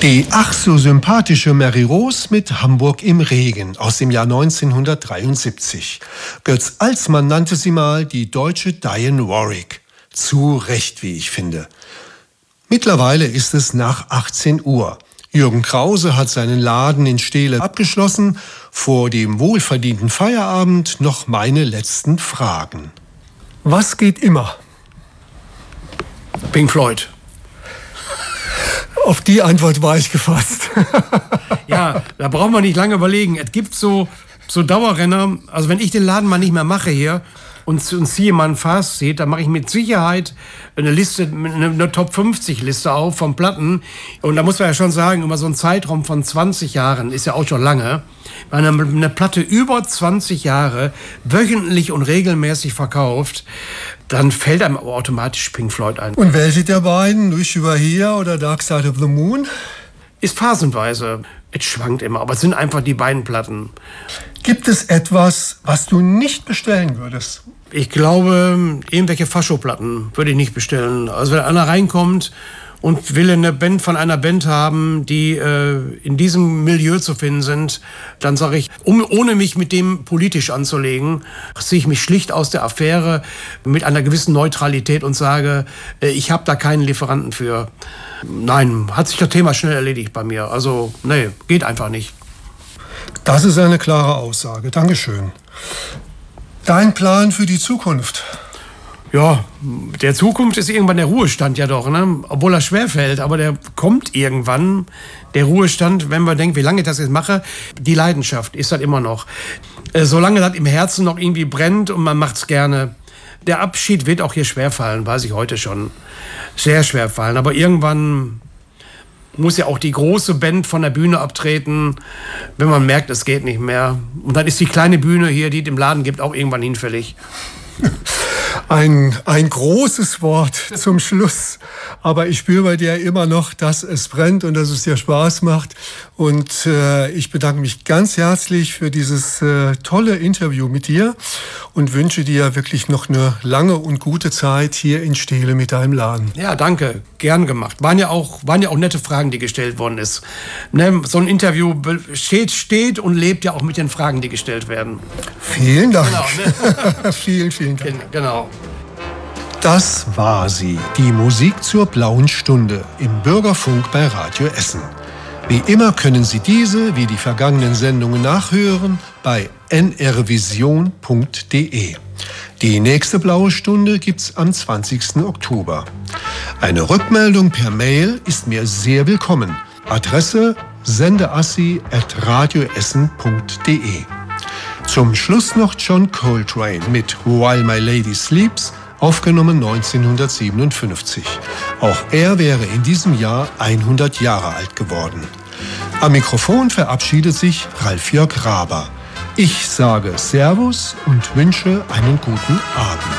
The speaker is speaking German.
Die ach so sympathische Mary Rose mit Hamburg im Regen aus dem Jahr 1973. Götz Alsmann nannte sie mal die deutsche Diane Warwick. Zu Recht, wie ich finde. Mittlerweile ist es nach 18 Uhr. Jürgen Krause hat seinen Laden in Steele abgeschlossen. Vor dem wohlverdienten Feierabend noch meine letzten Fragen. Was geht immer? Pink Floyd. Auf die Antwort war ich gefasst. Ja, da braucht man nicht lange überlegen. Es gibt so Dauerrenner. Also wenn ich den Laden mal nicht mehr mache hier und ziehe mal ein Fass seht, dann mache ich mit Sicherheit eine Liste, eine Top 50 Liste auf von Platten. Und da muss man ja schon sagen, über so einen Zeitraum von 20 Jahren, ist ja auch schon lange, wenn eine Platte über 20 Jahre wöchentlich und regelmäßig verkauft, dann fällt einem automatisch Pink Floyd ein. Und welche der beiden, Wish You Were Here oder Dark Side of the Moon? Ist phasenweise. Es schwankt immer, aber es sind einfach die beiden Platten. Gibt es etwas, was du nicht bestellen würdest? Ich glaube, irgendwelche Faschoplatten würde ich nicht bestellen. Also wenn einer reinkommt und will eine Band von einer Band haben, die in diesem Milieu zu finden sind, dann sage ich, ohne mich mit dem politisch anzulegen, ziehe ich mich schlicht aus der Affäre mit einer gewissen Neutralität und sage, ich habe da keinen Lieferanten für. Nein, hat sich das Thema schnell erledigt bei mir. Also, nee, geht einfach nicht. Das ist eine klare Aussage. Dankeschön. Dein Plan für die Zukunft? Ja, der Zukunft ist irgendwann der Ruhestand ja doch, ne? Obwohl er schwerfällt, aber der kommt irgendwann, der Ruhestand, wenn man denkt, wie lange ich das jetzt mache. Die Leidenschaft ist das immer noch. Solange das im Herzen noch irgendwie brennt und man macht's gerne. Der Abschied wird auch hier schwerfallen, weiß ich heute schon. Sehr schwerfallen, aber irgendwann muss ja auch die große Band von der Bühne abtreten, wenn man merkt, es geht nicht mehr. Und dann ist die kleine Bühne hier, die es im Laden gibt, auch irgendwann hinfällig. Ein großes Wort zum Schluss. Aber ich spüre bei dir immer noch, dass es brennt und dass es dir Spaß macht. Und ich bedanke mich ganz herzlich für dieses tolle Interview mit dir und wünsche dir wirklich noch eine lange und gute Zeit hier in Steele mit deinem Laden. Ja, danke. Gern gemacht. Waren ja auch nette Fragen, die gestellt worden ist. Ne, so ein Interview steht und lebt ja auch mit den Fragen, die gestellt werden. Vielen Dank. Genau, ne? Vielen Dank. Genau. Das war sie, die Musik zur blauen Stunde im Bürgerfunk bei Radio Essen. Wie immer können Sie diese wie die vergangenen Sendungen nachhören bei nrvision.de. Die nächste blaue Stunde gibt's am 20. Oktober. Eine Rückmeldung per Mail ist mir sehr willkommen. Adresse sendeassi@radioessen.de. Zum Schluss noch John Coltrane mit While My Lady Sleeps, aufgenommen 1957. Auch er wäre in diesem Jahr 100 Jahre alt geworden. Am Mikrofon verabschiedet sich Ralf-Jörg Raber. Ich sage Servus und wünsche einen guten Abend.